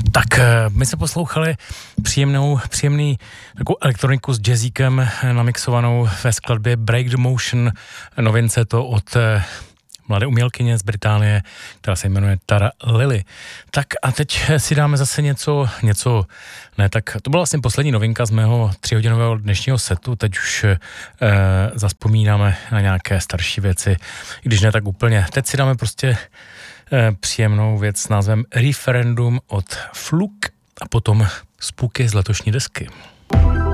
Tak my se poslouchali příjemný takovou elektroniku s jazzíkem namixovanou ve skladbě Break the Motion, novince to od mladé umělkyně z Británie, která se jmenuje Tara Lily. Tak a teď si dáme zase něco, ne, tak to byla vlastně poslední novinka z mého 3hodinového dnešního setu, teď už zazpomínáme na nějaké starší věci, i když ne tak úplně. Teď si dáme prostě příjemnou věc s názvem Referendum od Fluk a potom Spooky z letošní desky.